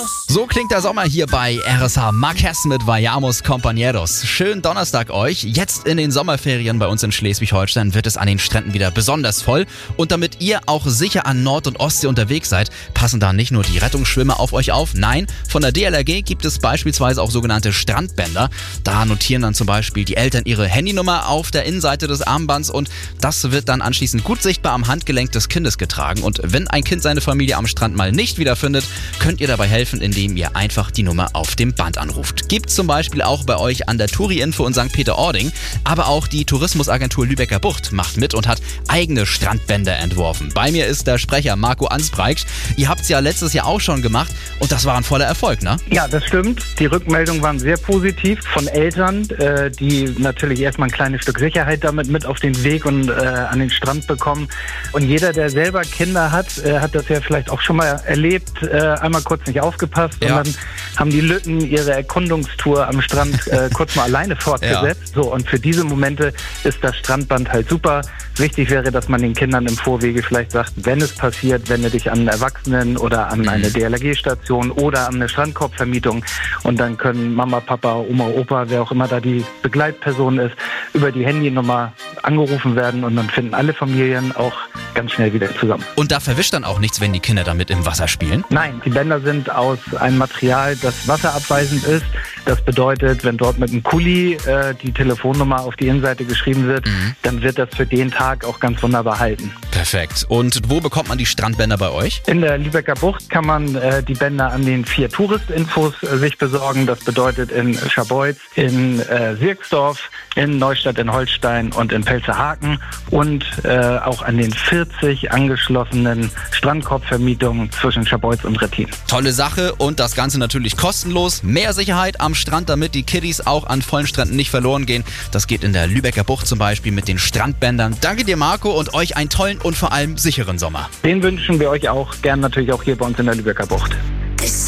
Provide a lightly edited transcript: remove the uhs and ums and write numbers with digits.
So klingt der Sommer hier bei RSH. Marquez mit Vayamos Compañeros. Schönen Donnerstag euch. Jetzt in den Sommerferien bei uns in Schleswig-Holstein wird es an den Stränden wieder besonders voll. Und damit ihr auch sicher an Nord- und Ostsee unterwegs seid, passen da nicht nur die Rettungsschwimmer auf euch auf. Nein, von der DLRG gibt es beispielsweise auch sogenannte Strandbänder. Da notieren dann zum Beispiel die Eltern ihre Handynummer auf der Innenseite des Armbands und das wird dann anschließend gut sichtbar am Handgelenk des Kindes getragen. Und wenn ein Kind seine Familie am Strand mal nicht wiederfindet, könnt ihr dabei helfen, indem ihr einfach die Nummer auf dem Band anruft. Gibt's zum Beispiel auch bei euch an der Touri-Info in St. Peter-Ording, aber auch die Tourismusagentur Lübecker Bucht macht mit und hat eigene Strandbänder entworfen. Bei mir ist der Sprecher Marco Ansbreich. Ihr habt's ja letztes Jahr auch schon gemacht und das war ein voller Erfolg, ne? Ja, das stimmt. Die Rückmeldungen waren sehr positiv von Eltern, die natürlich erstmal ein kleines Stück Sicherheit damit mit auf den Weg und an den Strand bekommen. Und jeder, der selber Kinder hat das ja vielleicht auch schon mal erlebt, einmal kurz nicht aufgepasst. Ja. Und dann haben die Lütten ihre Erkundungstour am Strand kurz mal alleine fortgesetzt. Ja. So, und für diese Momente ist das Strandband halt super. Wichtig wäre, dass man den Kindern im Vorwege vielleicht sagt, wenn es passiert, wende dich an einen Erwachsenen oder an eine DLRG-Station oder an eine Strandkorbvermietung. Und dann können Mama, Papa, Oma, Opa, wer auch immer da die Begleitperson ist, über die Handynummer angerufen werden und dann finden alle Familien auch ganz schnell wieder zusammen. Und da verwischt dann auch nichts, wenn die Kinder damit im Wasser spielen? Nein, die Bänder sind aus einem Material, das wasserabweisend ist. Das bedeutet, wenn dort mit einem Kuli die Telefonnummer auf die Innenseite geschrieben wird, dann wird das für den Tag auch ganz wunderbar halten. Perfekt. Und wo bekommt man die Strandbänder bei euch? In der Lübecker Bucht kann man die Bänder an den 4 Touristinfos sich besorgen. Das bedeutet in Scharbeutz, in Sirksdorf, in Neustadt in Holstein und in Pelzerhaken und auch an den 40 angeschlossenen Strandkorbvermietungen zwischen Scharbeutz und Rettin. Tolle Sache und das Ganze natürlich kostenlos. Mehr Sicherheit am Strand, damit die Kiddies auch an vollen Stränden nicht verloren gehen. Das geht in der Lübecker Bucht zum Beispiel mit den Strandbändern. Danke dir, Marco, und euch einen tollen und vor allem sicheren Sommer. Den wünschen wir euch auch, gern natürlich auch hier bei uns in der Lübecker Bucht.